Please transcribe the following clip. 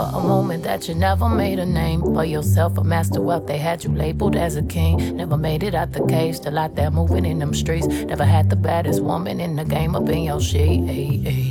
A moment that you never made a name for yourself, a master wealth. They had you labeled as a king. Never made it out the cage, still out there moving in them streets. Never had the baddest woman in the game up in your sheet.